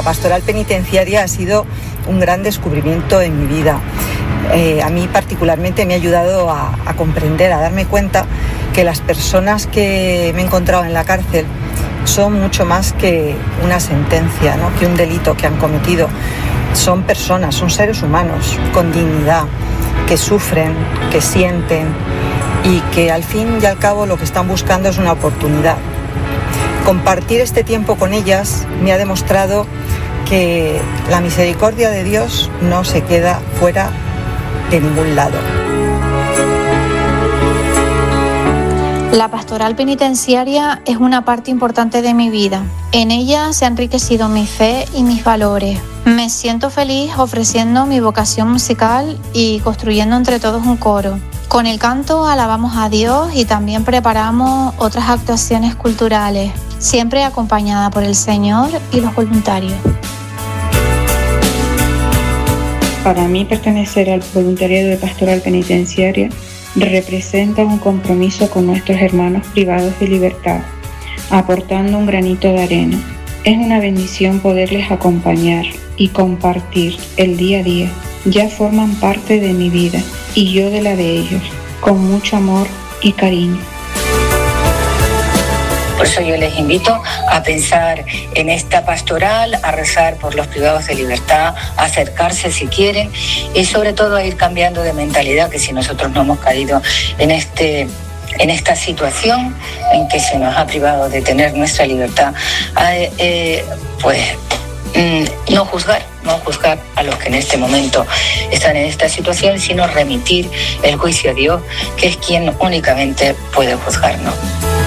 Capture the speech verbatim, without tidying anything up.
pastoral penitenciaria ha sido un gran descubrimiento en mi vida. Eh, a mí particularmente me ha ayudado a, a comprender, a darme cuenta que las personas que me he encontrado en la cárcel son mucho más que una sentencia, ¿no? Que un delito que han cometido. Son personas, son seres humanos con dignidad, que sufren, que sienten y que al fin y al cabo lo que están buscando es una oportunidad. Compartir este tiempo con ellas me ha demostrado que la misericordia de Dios no se queda fuera de ningún lado. La pastoral penitenciaria es una parte importante de mi vida. En ella se ha enriquecido mi fe y mis valores. Me siento feliz ofreciendo mi vocación musical y construyendo entre todos un coro. Con el canto alabamos a Dios y también preparamos otras actuaciones culturales, siempre acompañada por el Señor y los voluntarios. Para mí, pertenecer al voluntariado de pastoral penitenciaria representa un compromiso con nuestros hermanos privados de libertad, aportando un granito de arena. Es una bendición poderles acompañar y compartir el día a día. Ya forman parte de mi vida y yo de la de ellos, con mucho amor y cariño. Por eso yo les invito a pensar en esta pastoral, a rezar por los privados de libertad, a acercarse si quieren y sobre todo a ir cambiando de mentalidad, que si nosotros no hemos caído en este en esta situación en que se nos ha privado de tener nuestra libertad, eh, eh, pues mm, no juzgar, no juzgar a los que en este momento están en esta situación, sino remitir el juicio a Dios, que es quien únicamente puede juzgarnos.